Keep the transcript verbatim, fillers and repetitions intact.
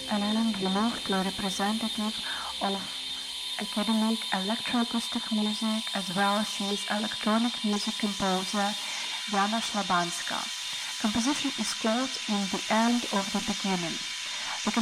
Elena Glimov, representative of academic electroacoustic music, as well she is electronic music composer Jana Slabanska. Composition is called In the End of the Beginning.